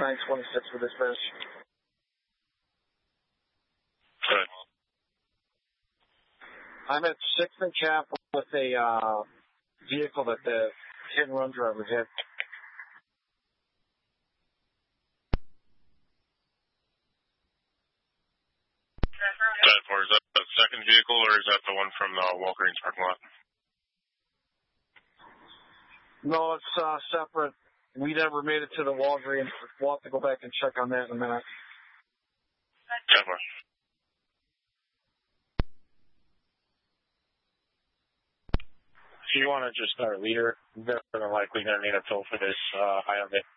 926 for dispatch. Good. I'm at 6th and Cap with a vehicle that the hit and run driver hit. Is that the second vehicle, or is that the one from the Walgreens parking lot? No, it's separate. We never made it to the Walgreens. We'll have to go back and check on that in a minute. Definitely. If you want to just start leader, they're likely going to need a tow for this Hyundai.